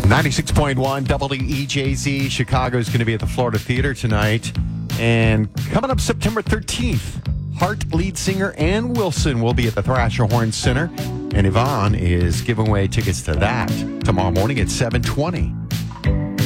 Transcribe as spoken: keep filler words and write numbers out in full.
ninety-six point one W E J Z. Chicago is going to be at the Florida Theater tonight. And coming up September thirteenth, Heart lead singer Ann Wilson will be at the Thrasher Horn Center. And Yvonne is giving away tickets to that tomorrow morning at seven twenty.